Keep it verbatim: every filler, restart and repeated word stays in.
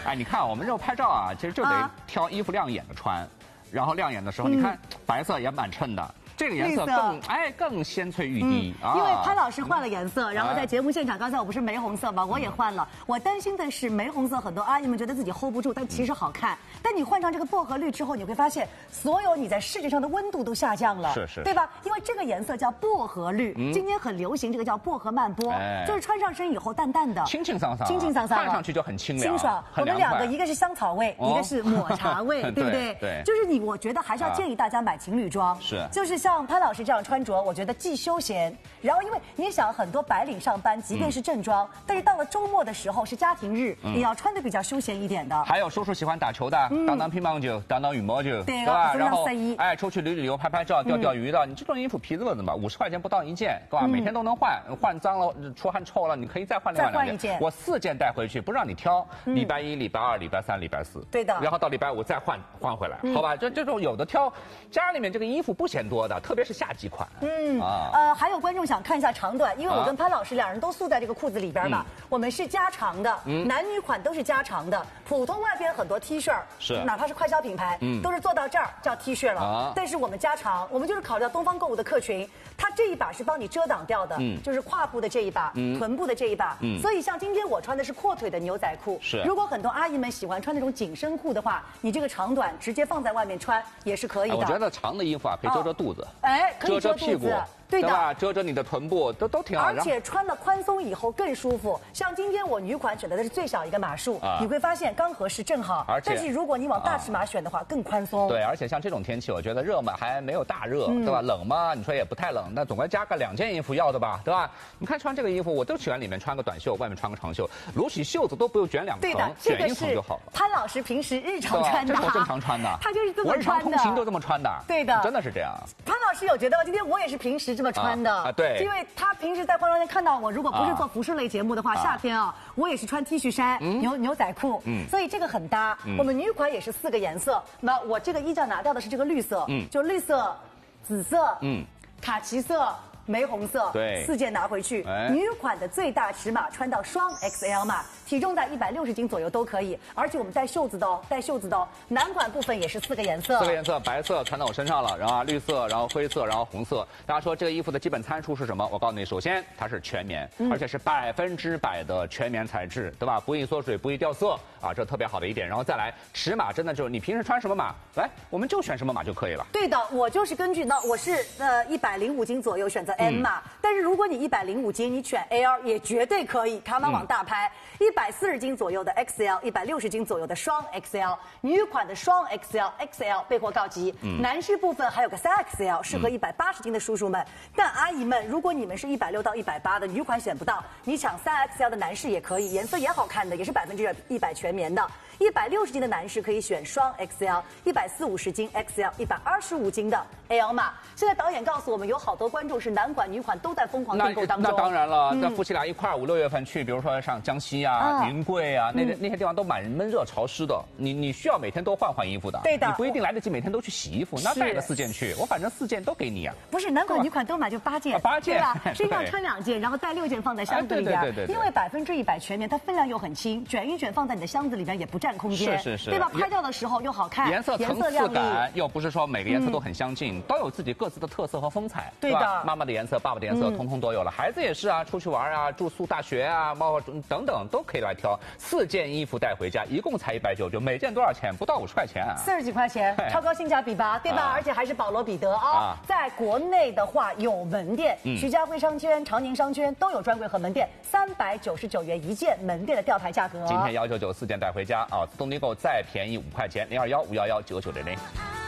哎，你看我们这拍照啊，其实就得挑衣服亮眼的穿，然后亮眼的时候，你看白色也蛮衬的。 这个颜色更哎更鲜翠欲滴、 嗯、 啊！ 因为潘老师换了颜色，然后在节目现场，刚才我不是玫红色吗？我也换了。我担心的是玫红色，很多阿姨们觉得自己 hold 不住，但其实好看。但你换上这个薄荷绿之后，你会发现，所有你在视觉上的温度都下降了， 是是， 对吧？因为这个颜色叫薄荷绿，嗯、今天很流行这个叫薄荷曼波，哎、就是穿上身以后淡淡的， 清清桑桑， 清清桑桑， 看上去就很清凉、 清爽。我们两个一个是香草味，哦、一个是抹茶味，对不对？ 对， 就是你，我觉得还是要建议大家买情侣装， 是， 就是像潘老师这样。 穿着我觉得既休闲，然后因为你想很多白领上班，即便是正装，嗯、但是到了周末的时候是家庭日，嗯、也要穿的比较休闲一点的。 还有叔叔喜欢打球的，嗯、当当乒乓球，当当羽毛球， 对吧？然后哎，出去旅旅游、拍拍照、钓钓鱼的，嗯、你这种衣服皮子的嘛，五十块钱不到一件，对吧？嗯、每天都能换，换脏了、出汗臭了，你可以再换另外两件。我四件带回去，不让你挑。嗯、礼拜一、礼拜二、礼拜三、礼拜四， 对的。 然后到礼拜五再换换回来，嗯、好吧？这这种有的挑，家里面这个衣服不嫌多的，特别是夏季款。嗯啊。 呃，还有观众想看一下长短，因为我跟潘老师两人都宿在这个裤子里边嘛，我们是加长的，男女款都是加长的。普通外边很多 T 恤，是哪怕是快消品牌，都是做到这儿叫 T 恤了。但是我们加长，我们就是考虑到东方购物的客群，它这一把是帮你遮挡掉的，就是胯部的这一把，臀部的这一把。所以像今天我穿的是阔腿的牛仔裤，是如果很多阿姨们喜欢穿那种紧身裤的话，你这个长短直接放在外面穿也是可以的。 我觉得长的衣服啊可以遮遮肚子， 哎，可以遮遮屁股。 对的， 对吧？遮遮你的臀部都都挺好， 而且穿了宽松以后更舒服。像今天我女款选择的是最小一个码数，啊、你会发现刚合适正好。而且，但是如果你往大尺码选的话，啊、更宽松。 对，而且像这种天气，我觉得热嘛还没有大热，嗯、对吧？冷嘛，你说也不太冷，那总该加个两件衣服要的吧，对吧？你看穿这个衣服，我都喜欢里面穿个短袖，外面穿个长袖，撸起袖子都不用卷两层，卷一层就好了。 潘老师平时日常穿的， 这是我正常穿的， 他就是这么穿的， 我日常通勤都这么穿的， 对的， 真的是这样。 潘老师有觉得今天我也是平时这么穿的。啊对， 因为他平时在化妆间看到我，如果不是做服饰类节目的话，啊、夏天啊，我也是穿 T 恤衫、嗯、牛牛仔裤，嗯，所以这个很搭。嗯、我们女款也是四个颜色，那我这个衣架拿掉的是这个绿色，嗯，就绿色、紫色，嗯，卡其色。 玫红色，对，四件拿回去。哎、女款的最大尺码穿到双 X L 码，体重在一百六十斤左右都可以，而且我们带袖子的哦，带袖子的哦。男款部分也是四个颜色， 四个颜色，白色穿到我身上了，然后、啊、绿色，然后灰色，然后红色。大家说这个衣服的基本参数是什么？我告诉你，首先它是全棉，嗯、而且是百分之百的全棉材质，对吧？不易缩水，不易掉色啊，这特别好的一点。然后再来尺码，真的就是你平时穿什么码，来我们就选什么码就可以了。 对的，我就是根据那我是呃一百零五斤左右选择 M 码，嗯、但是。 如果你一百零五斤，你选 L 也绝对可以。卡玛网大拍，一百四十斤左右的 X L， 一百六十斤左右的双 X L， 女款的双 X L、X L 备货告急。嗯、男士部分还有个三 X L， 适合一百八十斤的叔叔们。嗯、但阿姨们，如果你们是一百六到一百八的，女款选不到，你抢三 X L 的男士也可以，颜色也好看的，也是百分之一百全棉的。一百六十斤的男士可以选双 X L， 一百四五十斤 X L， 一百二十五斤的 L 码。现在导演告诉我们，有好多观众是男款、女款都在疯狂订购当中。 那当然了，那、嗯、夫妻俩一块儿五六月份去，比如说上江西啊、啊云贵啊，那、嗯、那些地方都蛮闷热潮湿的，你你需要每天都换换衣服的。 对的， 你不一定来得及每天都去洗衣服，那带个四件去，我反正四件都给你啊。 不是男款、女款都买就八件， 啊、八件对吧？身上穿两件，然后带六件放在箱子里边。 哎、对, 对, 对, 对, 对, 对， 因为百分之一百全棉，它分量又很轻，卷一卷放在你的箱子里边也不占空间。 是是是。 对吧？拍照的时候又好看， 颜色层次感又不是说每个颜色都很相近，嗯、都有自己各自的特色和风采。 对的， 妈妈的颜色、爸爸的颜色，通通都有了。嗯、孩子也是啊，出去玩啊，住宿大学啊，包括等等都可以来挑。四件衣服带回家，一共才一百九十九，每件多少钱？不到五十块钱啊， 四十几块钱，超高性价比吧，对吧？啊、而且还是保罗彼得啊、哦，在国内的话有门店，嗯、徐家汇商圈、长宁商圈都有专柜和门店，三百九十九元一件，门店的吊牌价格。 今天幺九九四件带回家啊，自动订购再便宜五块钱，零二幺五幺幺九九零零。